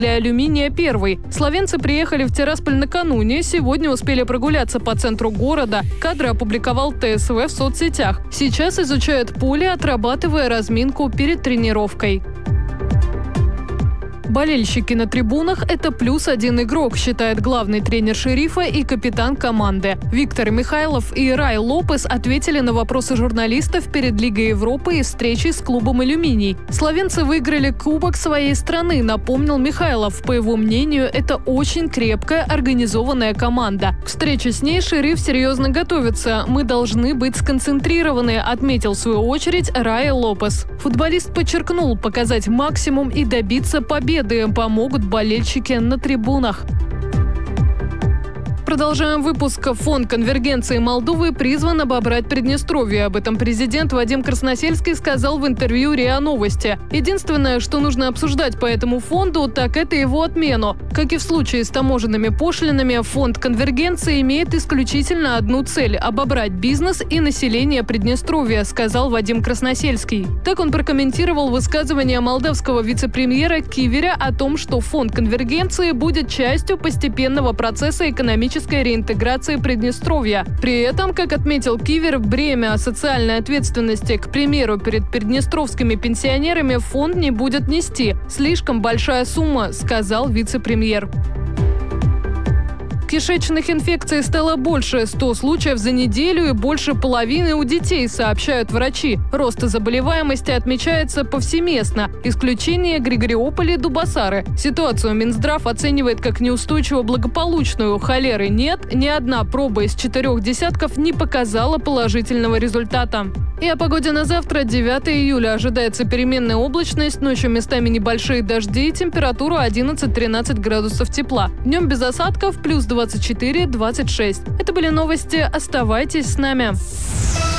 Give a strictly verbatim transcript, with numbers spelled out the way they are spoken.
алюминия первый. Словенцы приехали в Тирасполь накануне, сегодня успели прогуляться по центру города. Кадры опубликовал ТСВ в соцсетях. Сейчас изучают поле, отрабатывая разминку перед тренировкой. Болельщики на трибунах – это плюс один игрок, считает главный тренер «Шерифа» и капитан команды. Виктор Михайлов и Рай Лопес ответили на вопросы журналистов перед Лигой Европы и встречей с клубом «Алюминий». Словенцы выиграли кубок своей страны, напомнил Михайлов. По его мнению, это очень крепкая, организованная команда. К встрече с ней «Шериф» серьезно готовится. «Мы должны быть сконцентрированы», отметил в свою очередь Рай Лопес. Футболист подчеркнул, показать максимум и добиться победы помогут болельщики на трибунах. Продолжаем выпуск. Фонд конвергенции Молдовы призван обобрать Приднестровье. Об этом президент Вадим Красносельский сказал в интервью РИА Новости. Единственное, что нужно обсуждать по этому фонду, так это его отмену. Как и в случае с таможенными пошлинами, фонд конвергенции имеет исключительно одну цель – обобрать бизнес и население Приднестровья, сказал Вадим Красносельский. Так он прокомментировал высказывание молдавского вице-премьера Киверя о том, что фонд конвергенции будет частью постепенного процесса экономической реинтеграции Приднестровья. При этом, как отметил Кивер, бремя социальной ответственности, к примеру, перед приднестровскими пенсионерами фонд не будет нести. Слишком большая сумма, сказал вице-премьер. Кишечных инфекций стало больше. сто случаев за неделю и больше половины у детей, сообщают врачи. Рост заболеваемости отмечается повсеместно. Исключение Григориополь и Дубасары. Ситуацию Минздрав оценивает как неустойчиво благополучную. Холеры нет, ни одна проба из четырех десятков не показала положительного результата. И о погоде на завтра, девятое июля. Ожидается переменная облачность, ночью местами небольшие дожди, температура одиннадцать-тринадцать градусов тепла. Днем без осадков, плюс двадцать четыре - двадцать шесть. Это были новости. Оставайтесь с нами.